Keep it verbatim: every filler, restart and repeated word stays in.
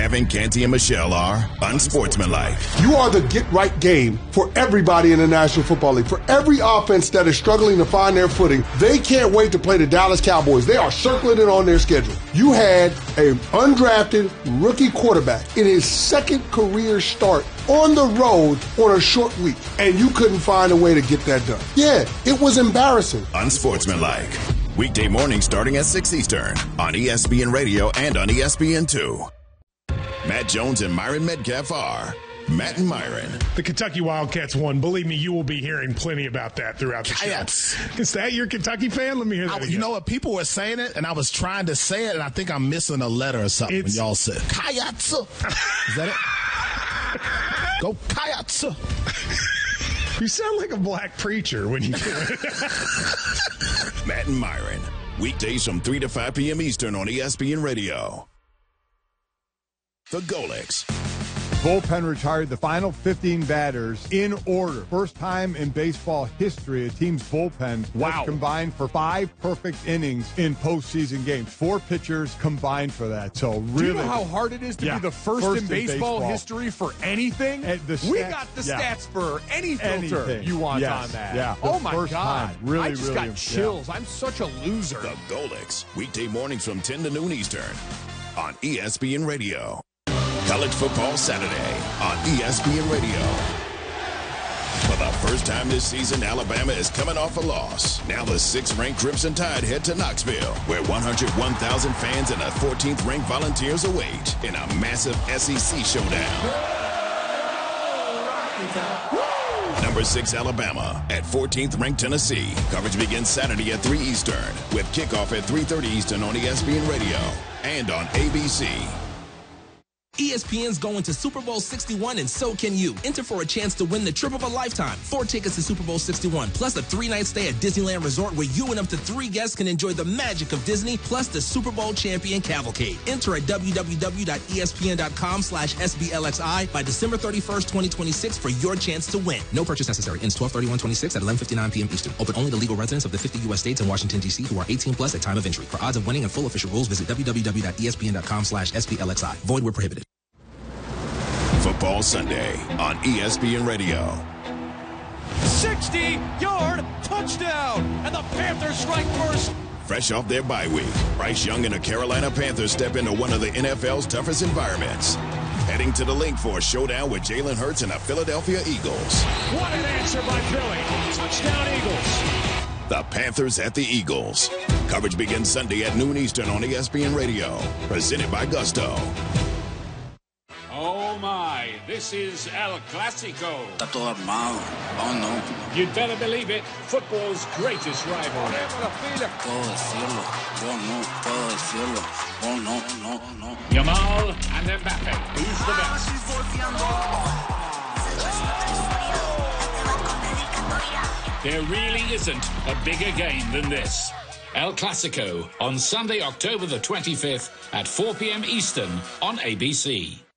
Kevin, Canty, and Michelle are unsportsmanlike. You are the get-right game for everybody in the National Football League. For every offense that is struggling to find their footing, they can't wait to play the Dallas Cowboys. They are circling it on their schedule. You had an undrafted rookie quarterback in his second career start on the road on a short week, and you couldn't find a way to get that done. Yeah, it was embarrassing. Unsportsmanlike. Weekday morning starting at six Eastern on E S P N Radio and on E S P N two. Matt Jones and Myron Metcalf are Matt and Myron. The Kentucky Wildcats won. Believe me, you will be hearing plenty about that throughout the Cats. show. Is that your Kentucky fan? Let me hear that I, again. You know what? People were saying it, and I was trying to say it, and I think I'm missing a letter or something It's, when y'all said Cats. Is that it? Go Cats. You sound like a black preacher when you do it. Matt and Myron. Weekdays from three to five p.m. Eastern on E S P N Radio. The Golics. Bullpen retired the final fifteen batters in order. First time in baseball history, a team's bullpen Wow. has combined for five perfect innings in postseason games. Four pitchers combined for that. So really, do you know how hard it is to Yeah. be the first, First in, in baseball baseball. history for anything? And the we stat- got the yeah. stats for any filter Anything. you want Yes. on that. Yeah. The Oh, my first God. time. Really, I just really, got yeah. chills. I'm such a loser. The Golics. Weekday mornings from ten to noon Eastern on E S P N Radio. College Football Saturday on E S P N Radio. For the first time this season, Alabama is coming off a loss. Now the sixth-ranked Crimson Tide head to Knoxville, where one hundred one thousand fans and the fourteenth-ranked Volunteers await in a massive S E C showdown. Number six, Alabama, at fourteenth-ranked Tennessee. Coverage begins Saturday at three Eastern, with kickoff at three thirty Eastern on E S P N Radio and on A B C. E S P N's going to Super Bowl sixty-one, and so can you. Enter for a chance to win the trip of a lifetime. Four tickets to Super Bowl sixty-one, plus a three-night stay at Disneyland Resort where you and up to three guests can enjoy the magic of Disney, plus the Super Bowl champion cavalcade. Enter at w w w dot e s p n dot com slash s b l x i by December thirty-first, twenty twenty-six for your chance to win. No purchase necessary. Ends twelve thirty-one twenty-six at eleven fifty-nine p.m. Eastern. Open only to legal residents of the fifty U S states and Washington, D C who are eighteen plus at time of entry. For odds of winning and full official rules, visit w w w dot e s p n dot com slash s b l x i. Void where prohibited. Football Sunday on E S P N Radio. sixty-yard touchdown, and the Panthers strike first. Fresh off their bye week, Bryce Young and the Carolina Panthers step into one of the N F L's toughest environments. Heading to the link for a showdown with Jalen Hurts and the Philadelphia Eagles. What an answer by Philly. Touchdown Eagles. The Panthers at the Eagles. Coverage begins Sunday at noon Eastern on E S P N Radio. Presented by Gusto. Oh my, this is El Clasico. Está todo armado. Oh no. You'd better believe it, football's greatest rivalry. Puedo decirlo. Yo no puedo decirlo. Oh no, no, no. Yamal and Mbappe. Who's the best? There really isn't a bigger game than this. El Clasico on Sunday, October the twenty-fifth at four p.m. Eastern on A B C.